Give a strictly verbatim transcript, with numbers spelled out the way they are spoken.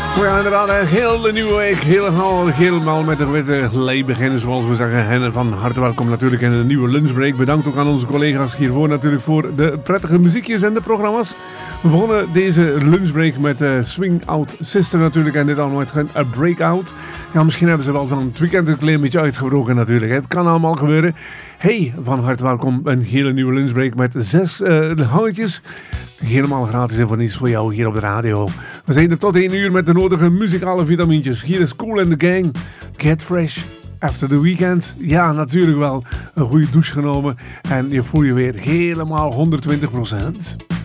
We gaan inderdaad een hele nieuwe week helemaal, helemaal met de witte lei beginnen, zoals we zeggen. En van harte welkom natuurlijk in een nieuwe lunchbreak. Bedankt ook aan onze collega's hiervoor natuurlijk voor de prettige muziekjes en de programma's. We begonnen deze lunchbreak met uh, Swing Out Sister natuurlijk en dit allemaal met een breakout. Ja, misschien hebben ze wel van het weekend een klein beetje uitgebroken natuurlijk. Het kan allemaal gebeuren. Hey, van harte welkom. Een hele nieuwe lunchbreak met zes uh, hangetjes. Helemaal gratis en voor niets voor jou hier op de radio. We zijn er tot één uur met de nodige muzikale vitamintjes. Hier is Kool and the Gang. Get fresh after the weekend. Ja, natuurlijk wel. Een goede douche genomen. En je voelt je weer helemaal honderdtwintig procent.